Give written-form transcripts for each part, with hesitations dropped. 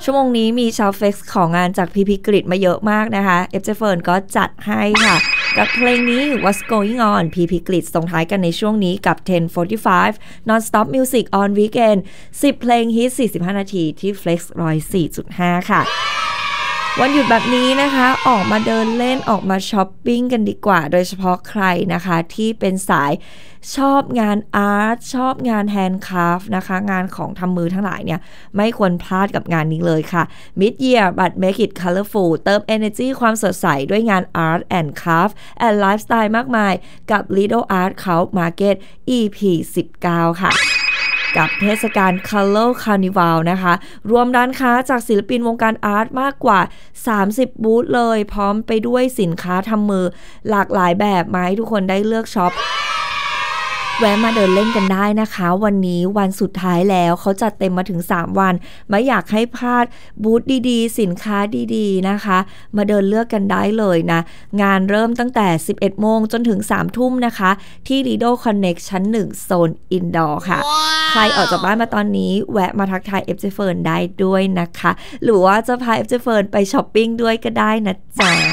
ชั่วโมงนี้มีชาวเฟกซ์ของงานจากพีพีกริดมาเยอะมากนะคะเอฟเจเฟิร์นก็จัดให้ค่ะกับเพลงนี้ What's Going On พีพีกริดส่งท้ายกันในช่วงนี้กับ 10:45 Non-Stop Music on Weekend 10 เพลงฮิต 45 นาทีที่ Flex 104.5 ค่ะวันหยุดแบบนี้นะคะออกมาเดินเล่นออกมาช้อปปิ้งกันดีกว่าโดยเฉพาะใครนะคะที่เป็นสายชอบงานอาร์ตชอบงานแฮนด์คราฟต์นะคะงานของทำมือทั้งหลายเนี่ยไม่ควรพลาดกับงานนี้เลยค่ะ Mid Year but Make it colorful เติม energy ความสดใสด้วยงาน Art and Craft and Lifestyle มากมายกับ Lido Art Cult Market EP 19 ค่ะกับเทศกาล Color Carnival นะคะรวมร้านค้าจากศิลปินวงการอาร์ตมากกว่า30บูธเลยพร้อมไปด้วยสินค้าทำมือหลากหลายแบบมาให้ทุกคนได้เลือกช็อปแวะมาเดินเล่นกันได้นะคะวันนี้วันสุดท้ายแล้วเขาจัดเต็มมาถึง3วันไม่อยากให้พลาดบูธดีๆสินค้าดีๆนะคะมาเดินเลือกกันได้เลยนะงานเริ่มตั้งแต่ 11 โมงจนถึง 3 ทุ่มนะคะที่ Lido Connect ชั้น 1 โซนอินดอร์ค่ะ ใครออกจากบ้านมาตอนนี้แวะมาทักทาย FJ Fern ได้ด้วยนะคะหรือว่าจะพา FJ Fern ไปช้อปปิ้งด้วยก็ได้นะจ๊ะ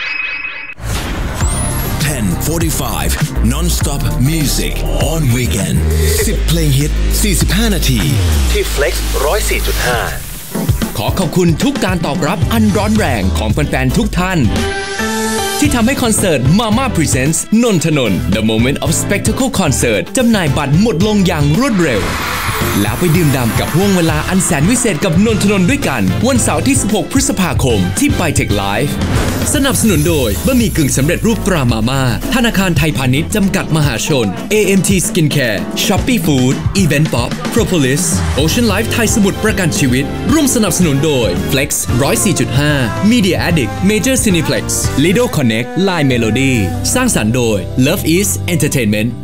10:45 Non-Stop Music on Weekend 10 เพลงฮิต 45 นาทีที่ Flex 104.5 ขอขอบคุณทุกการตอบรับอันร้อนแรงของแฟนๆทุกท่านที่ทำให้คอนเสิร์ต Mama Presents นนทนนท์ The Moment of Spectacle Concert จำหน่ายบัตรหมดลงอย่างรวดเร็วแล้วไปดื่มด่ำกับห่วงเวลาอันแสนวิเศษกับนนทนนท์ด้วยกันวันเสาร์ที่ 16 พฤษภาคมที่ Bytech Live สนับสนุนโดยบะหมี่กึ่งสำเร็จรูปตรามาม่าธนาคารไทยพาณิชย์จำกัดมหาชน AMT Skincare Shopee Food Event Pop Propolis Ocean Life ไทยสมุทรประกันชีวิตร่วมสนับสนุนโดย Flex 104.5 Media Addict Major Cineplex Lido Connect Line Melody สร้างสรรค์โดย Love is Entertainment